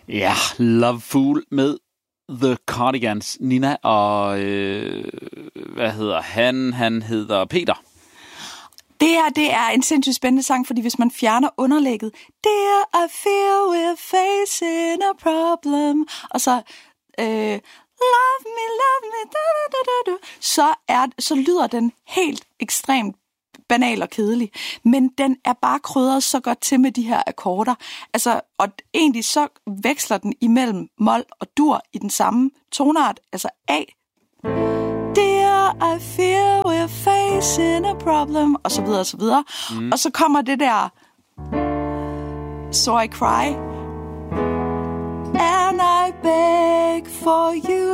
Ja, Love Fool med The Cardigans. Nina, og hvad hedder han? Han hedder Peter. Det er en sindssygt spændende sang, fordi hvis man fjerner underlægget, Dear, I feel we're facing a problem, og så love me, da, da, da, da, så lyder den helt ekstremt banal og kedelig, men den er bare krydret så godt til med de her akkorder. Altså, og egentlig så veksler den imellem mol og dur i den samme tonart, altså A. Dear, I fear we're facing a problem, og så videre, og så videre. Og så kommer det der So I cry, and I beg for you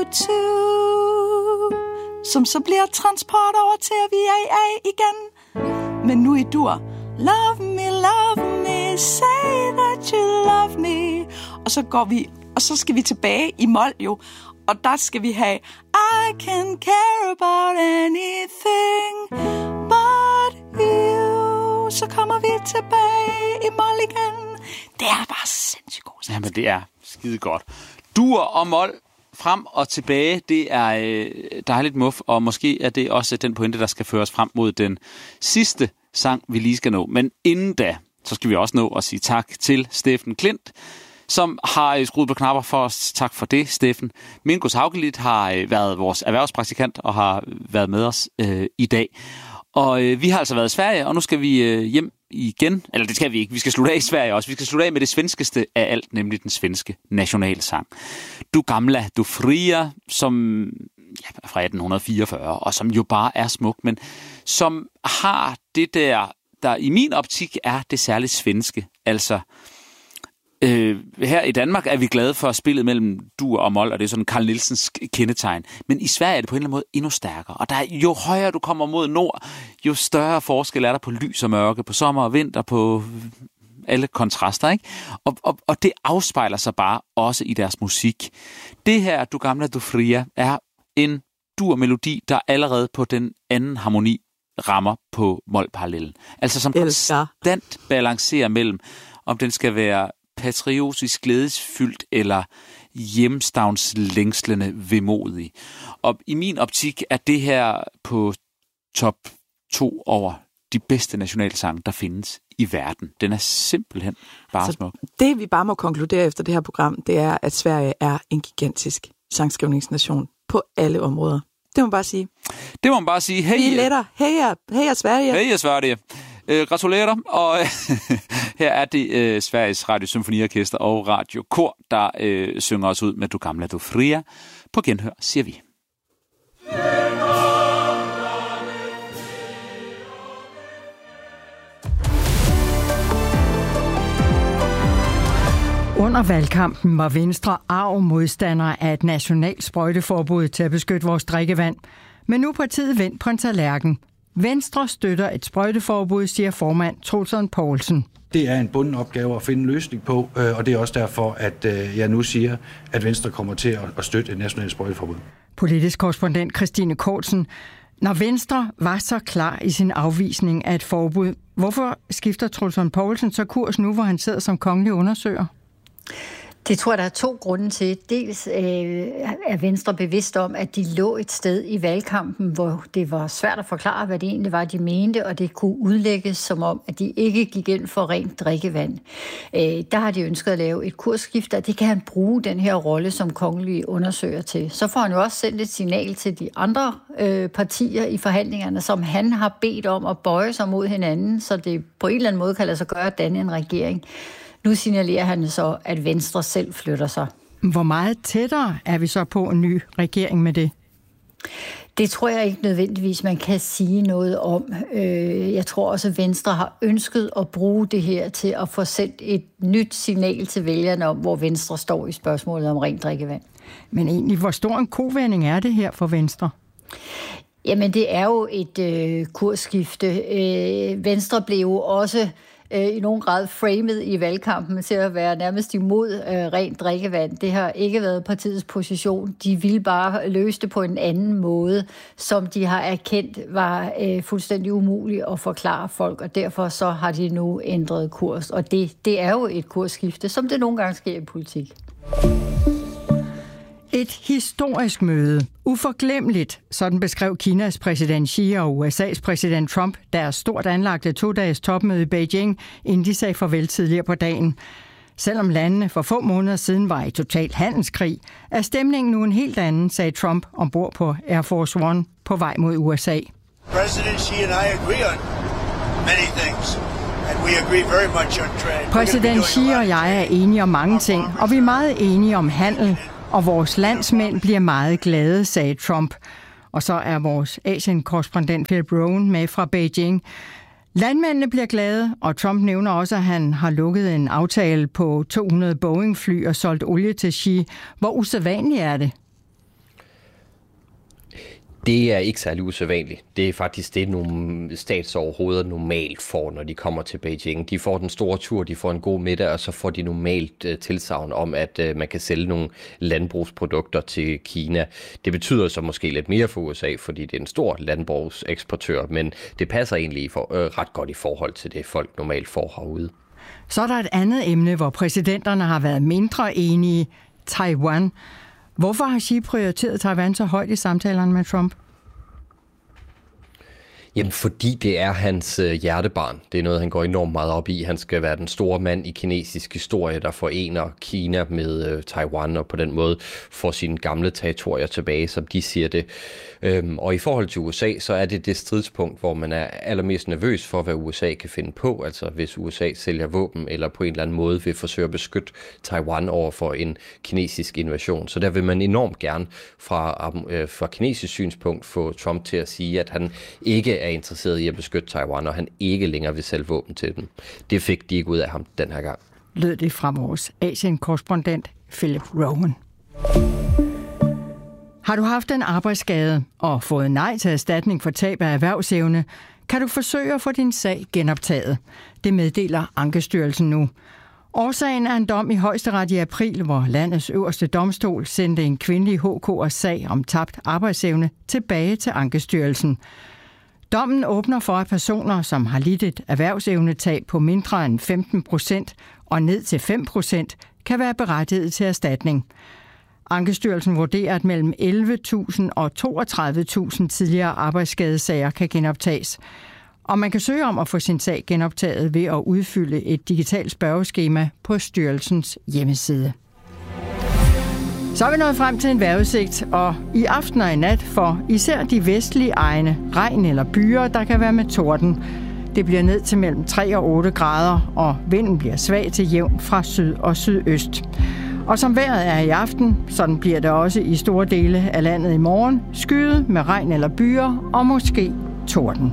too, som så bliver transport over til, at vi er i A igen, men nu i dur. Love me, say that you love me. Og så skal vi tilbage i mol jo, og der skal vi have I can care about anything but you. Så kommer vi tilbage i mol igen. Det er bare sindssygt godt. Jamen, det er skide godt. Dur og mol frem og tilbage, det er dejligt muff, og måske er det også den pointe, der skal føres frem mod den sidste sang, vi lige skal nå. Men inden da, så skal vi også nå at sige tak til Steffen Klint, som har skruet på knapper for os. Tak for det, Steffen. Minkus Haugelit har været vores erhvervspraktikant og har været med os i dag. Og vi har altså været i Sverige, og nu skal vi hjem igen. Eller det skal vi ikke. Vi skal slutte af i Sverige også. Vi skal slutte af med det svenskeste af alt, nemlig den svenske nationalsang. Du gamla, du fria, som er fra 1844, og som jo bare er smuk, men som har det der i min optik er det særligt svenske. Altså, her i Danmark er vi glade for spillet mellem dur og mol, og det er sådan Carl Nielsens kendetegn. Men i Sverige er det på en eller anden måde endnu stærkere. Og jo højere du kommer mod nord, jo større forskel er der på lys og mørke, på sommer og vinter, på alle kontraster, ikke? Og det afspejler sig bare også i deres musik. Det her, Du gamla, du fria, er en dur-melodi, der allerede på den anden harmoni rammer på mol-parallellen. Altså som konstant balancerer mellem, om den skal være patriotisk glædesfyldt eller hjemstavnslængslende vemodig. Og i min optik er det her på top 2 over de bedste nationalsange, der findes i verden. Den er simpelthen bare smuk. Det vi bare må konkludere efter det her program, det er, at Sverige er en gigantisk sangskrivningsnation på alle områder. Det må man bare sige. Det må man bare sige. Hey, vi er lettere. Heja Sverige. Heja Sverige. Gratulerer, og her er det Sveriges Radio Symfoniorkester og Radio Kor, der synger os ud med Du gamla, du fria. På genhør, siger vi. Under valgkampen var Venstre arg modstander af et nationalt sprøjteforbud til at beskytte vores drikkevand. Men nu er partiet vendt på en tallerken. Venstre støtter et sprøjteforbud, siger formand Troels Lund Poulsen. Det er en bunden opgave at finde en løsning på, og det er også derfor, at jeg nu siger, at Venstre kommer til at støtte et nationalt sprøjteforbud. Politisk korrespondent Christine Kortsen. Når Venstre var så klar i sin afvisning af et forbud, hvorfor skifter Troels Lund Poulsen så kurs nu, hvor han sidder som kongelig undersøger? Det tror jeg, der er 2 grunde til. Dels er Venstre bevidst om, at de lå et sted i valgkampen, hvor det var svært at forklare, hvad det egentlig var, de mente, og det kunne udlægges som om, at de ikke gik ind for rent drikkevand. Der har de ønsket at lave et kursskifte, og det kan han bruge den her rolle som kongelig undersøger til. Så får han jo også sendt et signal til de andre partier i forhandlingerne, som han har bedt om at bøje sig mod hinanden, så det på en eller anden måde kan lade sig gøre at danne en regering. Nu signalerer han så, at Venstre selv flytter sig. Hvor meget tættere er vi så på en ny regering med det? Det tror jeg ikke nødvendigvis, man kan sige noget om. Jeg tror også, at Venstre har ønsket at bruge det her til at få sendt et nyt signal til vælgerne om, hvor Venstre står i spørgsmålet om rent drikkevand. Men egentlig, hvor stor en kovending er det her for Venstre? Jamen, det er jo et kursskifte. Venstre blev jo også i nogen grad framed i valgkampen til at være nærmest imod rent drikkevand. Det har ikke været partiets position. De ville bare løse det på en anden måde, som de har erkendt var fuldstændig umuligt at forklare folk, og derfor så har de nu ændret kurs. Og det er jo et kursskifte, som det nogle gange sker i politik. Et historisk møde. Uforglemmeligt, sådan beskrev Kinas præsident Xi og USA's præsident Trump deres stort anlagte 2-dages topmøde i Beijing, inden de sagde farvel tidligere på dagen. Selvom landene for få måneder siden var i total handelskrig, er stemningen nu en helt anden, sagde Trump ombord på Air Force One på vej mod USA. President Xi and I agree on many things. Præsident Xi og jeg er enige om mange ting, og vi er meget enige om handel, og vores landsmænd bliver meget glade, sagde Trump. Og så er vores Asien-korrespondent Philip Rowan med fra Beijing. Landmændene bliver glade, og Trump nævner også, at han har lukket en aftale på 200 Boeing-fly og solgt olie til Xi. Hvor usædvanligt er det? Det er ikke særlig usædvanligt. Det er faktisk det, nogle statsoverhoveder normalt får, når de kommer til Beijing. De får den store tur, de får en god middag, og så får de normalt tilsagn om, at man kan sælge nogle landbrugsprodukter til Kina. Det betyder så måske lidt mere for USA, fordi det er en stor landbrugseksportør, men det passer egentlig ret godt i forhold til det, folk normalt får herude. Så er der et andet emne, hvor præsidenterne har været mindre enige. Taiwan. Hvorfor har Xi prioriteret Taiwan så højt i samtalerne med Trump? Jamen, fordi det er hans hjertebarn. Det er noget, han går enormt meget op i. Han skal være den store mand i kinesisk historie, der forener Kina med Taiwan, og på den måde får sine gamle territorier tilbage, som de siger det. Og i forhold til USA, så er det stridspunkt, hvor man er allermest nervøs for, hvad USA kan finde på. Altså hvis USA sælger våben, eller på en eller anden måde vil forsøge at beskytte Taiwan over for en kinesisk invasion. Så der vil man enormt gerne fra kinesisk synspunkt få Trump til at sige, at han ikke er interesseret i at beskytte Taiwan, og han ikke længere vil sælge våben til dem. Det fik de ikke ud af ham den her gang. Lød det fra vores Asien-korrespondent Philip Rowan. Har du haft en arbejdsskade og fået nej til erstatning for tab af erhvervsevne, kan du forsøge at få din sag genoptaget. Det meddeler Ankestyrelsen nu. Årsagen er en dom i Højesteret i april, hvor landets øverste domstol sendte en kvindelig HK'ers sag om tabt arbejdsevne tilbage til Ankestyrelsen. Dommen åbner for, at personer, som har lidt et erhvervsevnetab på mindre end 15% og ned til 5%, kan være berettiget til erstatning. Ankestyrelsen vurderer, at mellem 11.000 og 32.000 tidligere arbejdsskadesager kan genoptages. Og man kan søge om at få sin sag genoptaget ved at udfylde et digitalt spørgeskema på styrelsens hjemmeside. Så er vi nået frem til en vejrudsigt, og i aften og i nat for især de vestlige egne regn eller byer, der kan være med torden. Det bliver ned til mellem 3 og 8 grader, og vinden bliver svag til jævn fra syd og sydøst. Og som vejret er i aften, sådan bliver det også i store dele af landet i morgen, skyet med regn eller byer og måske torden.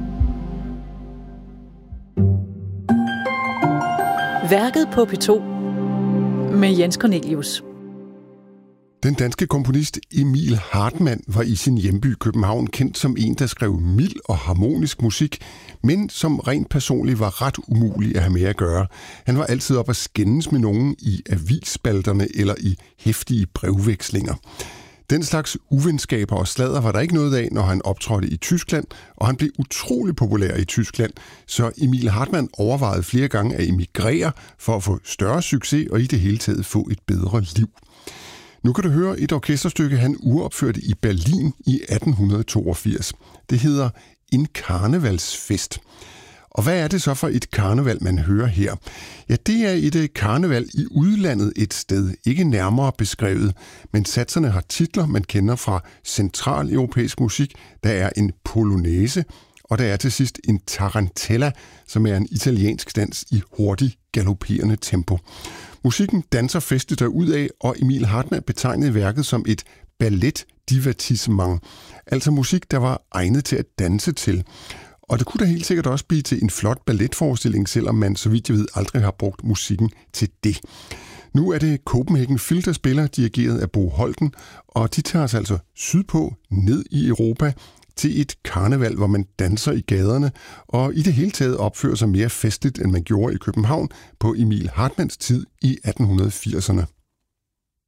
Værket på P2 med Jens Cornelius. Den danske komponist Emil Hartmann var i sin hjemby København kendt som en, der skrev mild og harmonisk musik, men som rent personligt var ret umulig at have med at gøre. Han var altid op at skændes med nogen i avisspalterne eller i heftige brevvekslinger. Den slags uvenskaber og sladder var der ikke noget af, når han optrådte i Tyskland, og han blev utrolig populær i Tyskland, så Emil Hartmann overvejede flere gange at emigrere for at få større succes og i det hele taget få et bedre liv. Nu kan du høre et orkesterstykke, han uropførte i Berlin i 1882. Det hedder En karnevalsfest. Og hvad er det så for et karneval, man hører her? Ja, det er et karneval i udlandet et sted, ikke nærmere beskrevet, men satserne har titler, man kender fra centraleuropæisk musik. Der er en polonaise, og der er til sidst en tarantella, som er en italiensk dans i hurtig galopperende tempo. Musikken danser festligt derudad, og Emil Hartmann betegnede værket som et ballet-divertissement, altså musik, der var egnet til at danse til. Og det kunne da helt sikkert også blive til en flot balletforestilling, selvom man, så vidt jeg ved, aldrig har brugt musikken til det. Nu er det Copenhagen Phil, der spiller, dirigeret af Bo Holten, og de tager os altså sydpå, ned i Europa, til et karneval, hvor man danser i gaderne, og i det hele taget opfører sig mere festligt, end man gjorde i København på Emil Hartmanns tid i 1880'erne.